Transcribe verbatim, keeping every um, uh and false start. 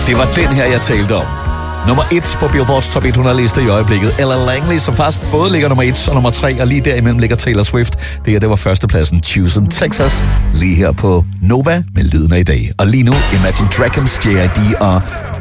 Det var den her, jeg talte om. Nummer et på Billboards Top hundrede liste i øjeblikket. Ella Langley, som faktisk både ligger nummer et og nummer tre, og lige derimellem ligger Taylor Swift. Det her, det var førstepladsen, Choosing Texas, lige her på Nova med lyden af i dag. Og lige nu, Imagine Dragons, J I D og